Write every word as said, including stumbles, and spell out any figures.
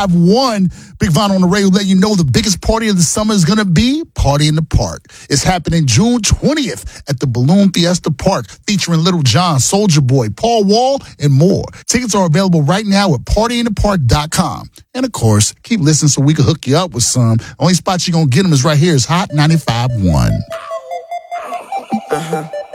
ninety-five point one. Big Von on the radio let you know the biggest party of the summer is going to be Party in the Park. It's happening June twentieth at the Balloon Fiesta Park, featuring Little John, Soulja Boy, Paul Wall, and more. Tickets are available right now at party in the park dot com. And, of course, keep listening so we can hook you up with some. Only spot you're going to get them is right here. It's Hot ninety-five point one. Uh-huh.